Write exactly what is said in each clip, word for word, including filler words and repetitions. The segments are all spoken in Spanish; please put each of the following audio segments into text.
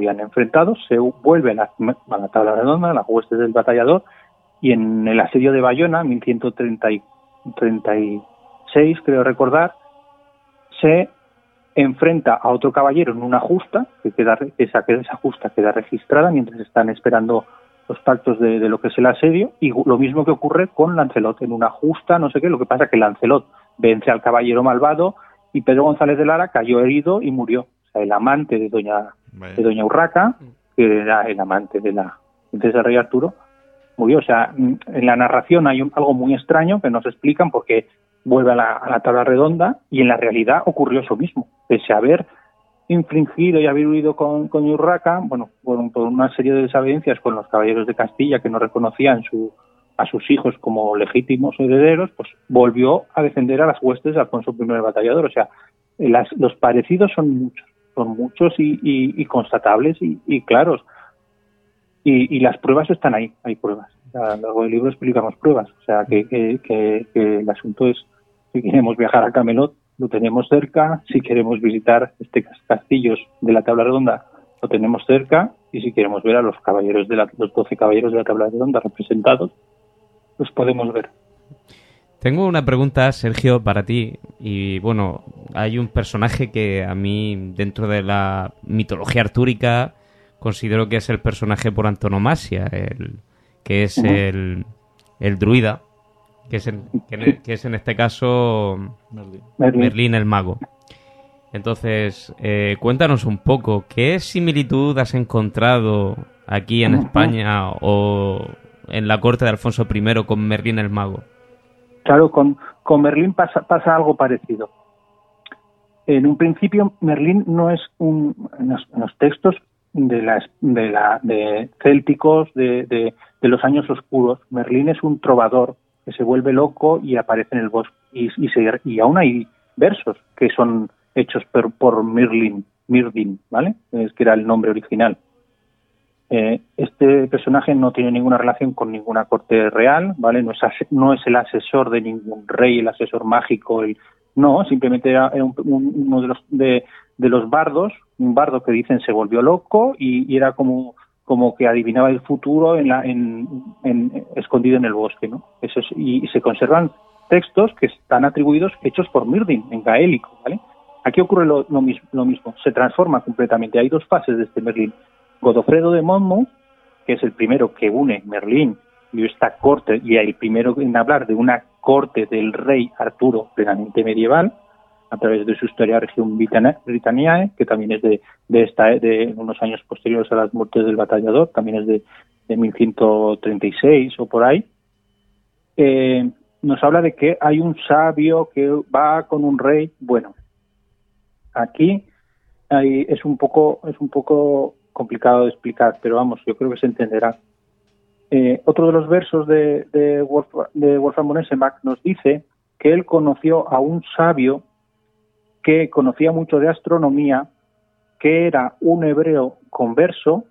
habían enfrentado, se vuelve a la, a la tabla redonda, a las huestes del batallador, y en el asedio de Bayona, mil ciento treinta y seis, creo recordar, se enfrenta a otro caballero en una justa, que queda, esa, esa justa queda registrada mientras están esperando los pactos de, de lo que es el asedio, y lo mismo que ocurre con Lancelot, en una justa, no sé qué, lo que pasa es que Lancelot vence al caballero malvado y Pedro González de Lara cayó herido y murió. O sea, el amante de doña, de doña Urraca, que era el amante de la princesa Rey Arturo, murió. O sea, en la narración hay un, algo muy extraño que nos explican porque vuelve a la, a la tabla redonda y en la realidad ocurrió eso mismo. Pese a haber infringido y haber huido con, con Urraca, bueno, por, por una serie de desavenencias con los caballeros de Castilla que no reconocían su, a sus hijos como legítimos herederos, pues volvió a defender a las huestes de Alfonso primero el Batallador. O sea, las, los parecidos son muchos, son muchos y, y, y constatables y, y claros. Y, y las pruebas están ahí, hay pruebas. O sea, a lo largo del libro explicamos pruebas. O sea, que, que, que, que el asunto es, si queremos viajar a Camelot, lo tenemos cerca. Si queremos visitar este castillos de la tabla redonda, lo tenemos cerca. Y si queremos ver a los caballeros de la, los doce caballeros de la tabla redonda representados, los podemos ver. Tengo una pregunta, Sergio, para ti. Y bueno, hay un personaje que a mí, dentro de la mitología artúrica, considero que es el personaje por antonomasia, el, que es uh-huh. el, el druida, que es, en, que, que es en este caso Merlín, Merlín el mago. Entonces, eh, cuéntanos un poco, ¿qué similitud has encontrado aquí en uh-huh. España o en la corte de Alfonso primero con Merlín el mago? Claro, con, con Merlín pasa, pasa algo parecido. En un principio, Merlín no es un, en los, en los textos de las de la de célticos de, de, de los años oscuros, Merlín es un trovador que se vuelve loco y aparece en el bosque y, y, se, y aún hay versos que son hechos por, por Merlín, Mirdin, ¿vale? Es que era el nombre original. Eh, este personaje no tiene ninguna relación con ninguna corte real, ¿vale? No es, no es el asesor de ningún rey, el asesor mágico, el, no, simplemente era un, un, uno de los de, de los bardos, un bardo que dicen se volvió loco y, y era como como que adivinaba el futuro en la en, en escondido en el bosque, ¿no? Eso es, y, y se conservan textos que están atribuidos hechos por Mirdin en gaélico, ¿vale? Aquí ocurre lo, lo mismo, lo mismo, se transforma completamente. Hay dos fases de este Merlín. Godofredo de Monmouth, que es el primero que une Merlín y esta corte, y el primero en hablar de una corte del rey Arturo plenamente medieval, a través de su Historia Regium Britanniae, que también es de, de, esta, de unos años posteriores a las muertes del batallador, también es de, de mil ciento treinta y seis o por ahí. Eh, nos habla de que hay un sabio que va con un rey. Bueno, aquí hay, es un poco es un poco complicado de explicar, pero vamos, yo creo que se entenderá. Eh, otro de los versos de, de, Wolf, de Wolfram von Esenbach nos dice que él conoció a un sabio que conocía mucho de astronomía, que era un hebreo converso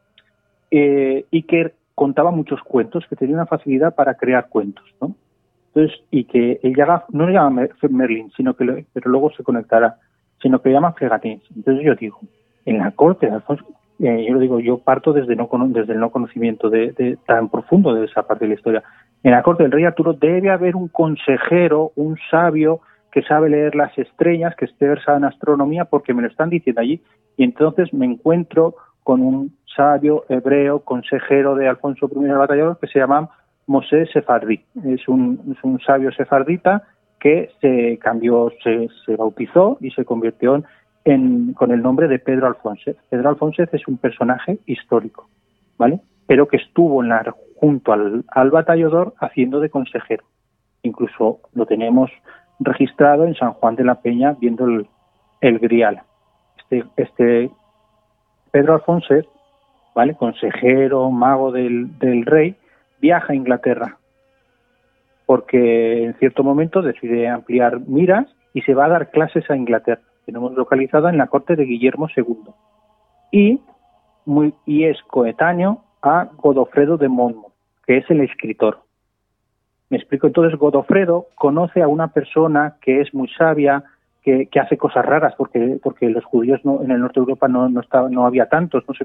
eh, y que contaba muchos cuentos, que tenía una facilidad para crear cuentos, ¿no? Entonces, y que él llama, no le llama Merlín, sino que le, pero luego se conectará, sino que le llama Fregatins. Entonces yo digo, en la corte de Alfonso, eh, yo lo digo, yo parto desde no desde el no conocimiento de, de tan profundo de esa parte de la historia. En la corte del rey Arturo debe haber un consejero, un sabio que sabe leer las estrellas, que esté versado en astronomía, porque me lo están diciendo allí, y entonces me encuentro con un sabio hebreo, consejero de Alfonso primero el Batallador, que se llama Mosé Sefardí. Es un, es un sabio sefardita que se cambió, se, se bautizó y se convirtió en, con el nombre de Pedro Alfónzez. Pedro Alfónzez es un personaje histórico, ¿vale? Pero que estuvo en la, junto al, al batallador haciendo de consejero. Incluso lo tenemos registrado en San Juan de la Peña viendo el, el grial. Este, este Pedro Alfónzez, ¿vale? Consejero, mago del, del rey, viaja a Inglaterra porque en cierto momento decide ampliar miras y se va a dar clases a Inglaterra. Tenemos localizada en la corte de Guillermo segundo y, muy, y es coetáneo a Godofredo de Monmouth, que es el escritor. Me explico. Entonces Godofredo conoce a una persona que es muy sabia, que, que hace cosas raras, porque porque los judíos no, en el norte de Europa no no, estaba, no había tantos, no se